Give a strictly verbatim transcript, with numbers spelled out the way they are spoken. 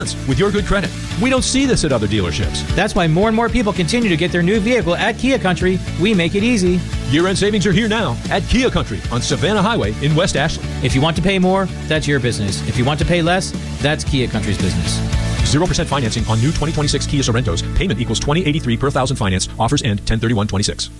with your good credit. We don't see this at other dealerships. That's why more and more people continue to get their new vehicle at Kia Country. We make it easy. Year-end savings are here now at Kia Country on Savannah Highway in West Ashley. If you want to pay more, that's your business. If you want to pay less, that's Kia Country's business. zero percent financing on new twenty twenty-six Kia Sorrentos. Payment equals twenty eighty-three per thousand finance. Offers end ten thirty-one twenty-six.